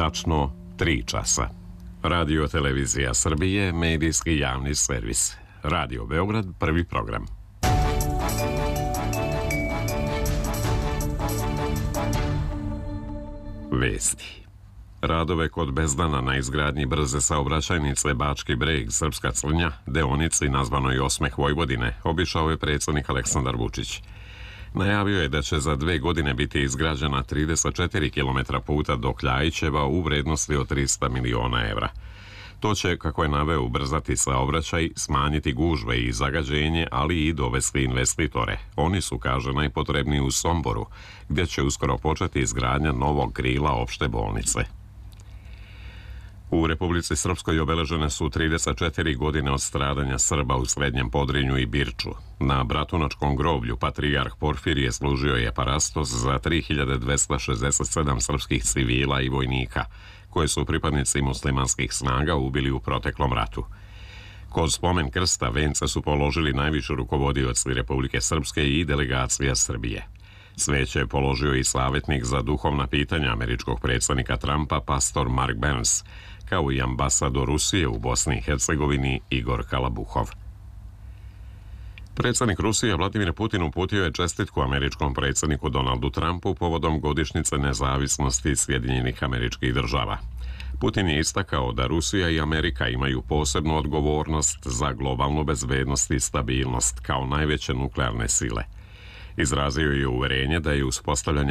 Tačno 3 časa. Radio Televizija Srbije, medijski javni servis. Radio Beograd, prvi program. Vesti. Radove kod Bezdana na izgradnji brze saobraćajnice Bački Breg, Srpska Crnja, deonici nazvanoj Osmeh Vojvodine, obišao je predsjednik Aleksandar Vučić. Najavio je da će za 2 godine biti izgrađena 34 km puta do Kljajićeva u vrednosti od 300 miliona evra. To će, kako je naveo, ubrzati saobraćaj, smanjiti gužve i zagađenje, ali i dovesti investitore. Oni su, kaže, najpotrebniji u Somboru, gdje će uskoro početi izgradnja novog krila opšte bolnice. U Republici Srpskoj obeležene su 34 godine od stradanja Srba u Srednjem Podrinju i Birču. Na Bratunačkom groblju patrijarh Porfirije služio je parastos za 3267 srpskih civila i vojnika, koje su pripadnici muslimanskih snaga ubili u proteklom ratu. Kod spomen krsta vence su položili najviši rukovodioci Republike Srpske i delegacija Srbije. Sveće je položio i savjetnik za duhovna pitanja američkog predsjednika Trumpa, pastor Mark Burns, kao i ambasador Rusije u Bosni i Hercegovini Igor Kalabuhov. Predsjednik Rusije Vladimir Putin uputio je čestitku američkom predsjedniku Donaldu Trumpu povodom godišnjice nezavisnosti Sjedinjenih Američkih Država. Putin je istakao da Rusija i Amerika imaju posebnu odgovornost za globalnu bezbednost i stabilnost kao najveće nuklearne sile. Izrazio je uverenje da je uspostavljanje